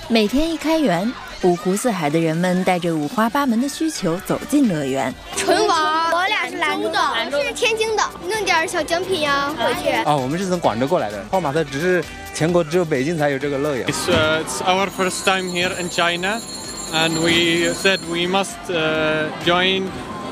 每天一开园，五湖四海的人们带着五花八门的需求走进乐园。 纯玩，我俩是兰州的，我是天津的，弄点小奖品呀回去。 我们是从广州过来的。泡玛特只是全国只有北京才有这个乐园。 It's our first time here in China, and we said we must join.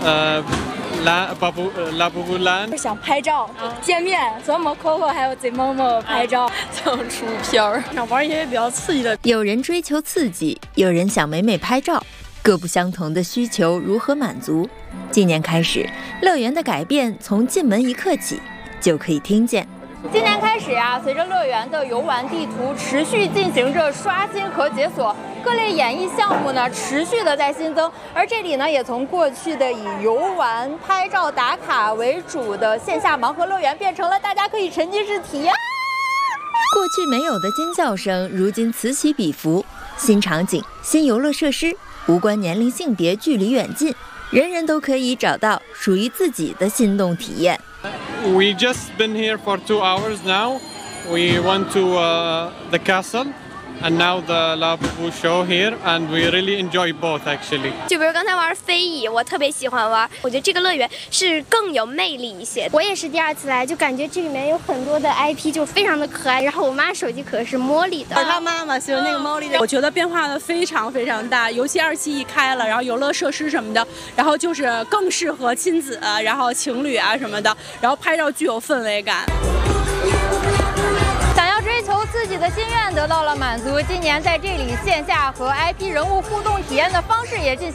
Labubu 想拍照、见面，所以我们 Coco 还有 ZMOMO 拍照， 想出片儿， 想玩一些比较刺激的。 有人追求刺激，有人想美美拍照，各不相同的需求如何满足？今年开始，乐园的改变从进门一刻起就可以听见。 今年开始啊，随着乐园的游玩地图持续进行着刷新和解锁，各类演艺项目呢持续的在新增，而这里呢也从过去的以游玩、拍照打卡为主的线下盲盒乐园，变成了大家可以沉浸式体验。 过去没有的尖叫声，如今此起彼伏。新场景、新游乐设施，无关年龄、性别、距离远近，人人都可以找到属于自己的心动体验。 We just been here for 2 hours now. We went to the castle, and now the Labubu show here, and we really enjoy both actually. 就比如刚才玩飞椅，我特别喜欢玩，我觉得这个乐园是更有魅力一些。我也是第2次来，就感觉这里面有很多的 IP， 就非常的可爱。然后我妈手机壳是茉莉的， 而她妈妈是那个茉莉的。我觉得变化的非常非常大，尤其2期一开了，然后游乐设施什么的，然后就是更适合亲子，然后情侣啊什么的，然后拍照具有氛围感。想要追求自己的心愿得到了满足，今年在这里线下和 IP 人物互动体验的方式也进行